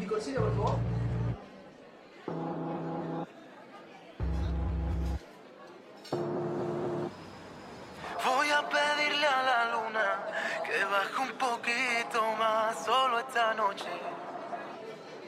picorcito, por favor. Voy a pedirle a la luna que baje un poquito más solo esta noche.